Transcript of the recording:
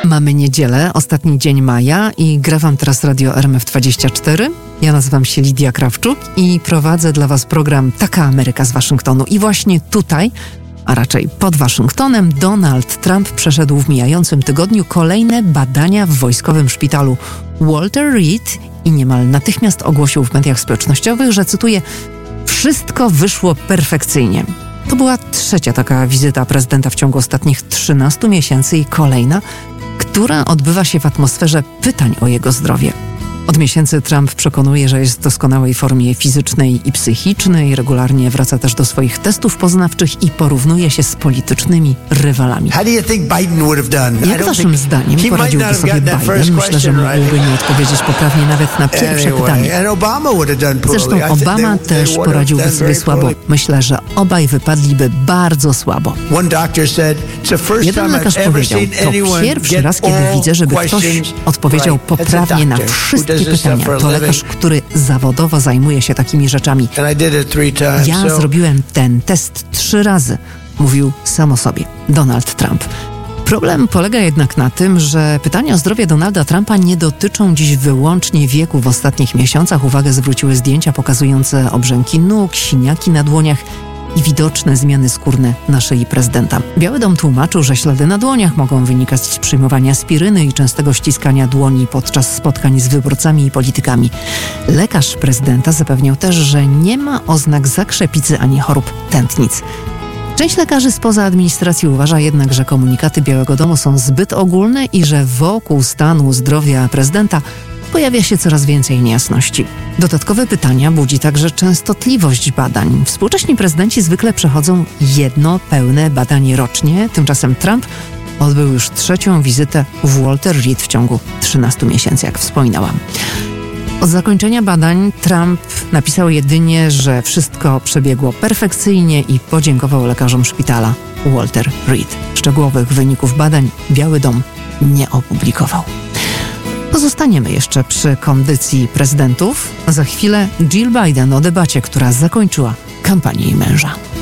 Mamy niedzielę, ostatni dzień maja i gra wam teraz Radio RMF24. Ja nazywam się Lidia Krawczuk i prowadzę dla was program Taka Ameryka z Waszyngtonu. I właśnie tutaj, a raczej pod Waszyngtonem, Donald Trump przeszedł w mijającym tygodniu kolejne badania w wojskowym szpitalu Walter Reed i niemal natychmiast ogłosił w mediach społecznościowych, że, cytuję, wszystko wyszło perfekcyjnie. To była trzecia taka wizyta prezydenta w ciągu ostatnich 13 miesięcy i kolejna, która odbywa się w atmosferze pytań o jego zdrowie. Od miesięcy Trump przekonuje, że jest w doskonałej formie fizycznej i psychicznej, regularnie wraca też do swoich testów poznawczych i porównuje się z politycznymi rywalami. Jak waszym zdaniem poradziłby sobie Biden? Myślę, że mógłby nie odpowiedzieć poprawnie nawet na pierwsze pytanie. Zresztą Obama też poradziłby sobie słabo. Myślę, że obaj wypadliby bardzo słabo. Jeden lekarz powiedział, to pierwszy raz, kiedy widzę, żeby ktoś odpowiedział poprawnie na wszystkie pytania. To lekarz, który zawodowo zajmuje się takimi rzeczami. Ja zrobiłem ten test 3 razy, mówił sam o sobie Donald Trump. Problem polega jednak na tym, że pytania o zdrowie Donalda Trumpa nie dotyczą dziś wyłącznie wieku. W ostatnich miesiącach uwagę zwróciły zdjęcia pokazujące obrzęki nóg, siniaki na dłoniach i widoczne zmiany skórne na szyi prezydenta. Biały Dom tłumaczył, że ślady na dłoniach mogą wynikać z przyjmowania aspiryny i częstego ściskania dłoni podczas spotkań z wyborcami i politykami. Lekarz prezydenta zapewniał też, że nie ma oznak zakrzepicy ani chorób tętnic. Część lekarzy spoza administracji uważa jednak, że komunikaty Białego Domu są zbyt ogólne i że wokół stanu zdrowia prezydenta pojawia się coraz więcej niejasności. Dodatkowe pytania budzi także częstotliwość badań. Współcześni prezydenci zwykle przechodzą jedno pełne badanie rocznie, tymczasem Trump odbył już 3. wizytę w Walter Reed w ciągu 13 miesięcy, jak wspominałam. Od zakończenia badań Trump napisał jedynie, że wszystko przebiegło perfekcyjnie i podziękował lekarzom szpitala Walter Reed. Szczegółowych wyników badań Biały Dom nie opublikował. Pozostaniemy jeszcze przy kondycji prezydentów. Za chwilę Jill Biden o debacie, która zakończyła kampanię jej męża.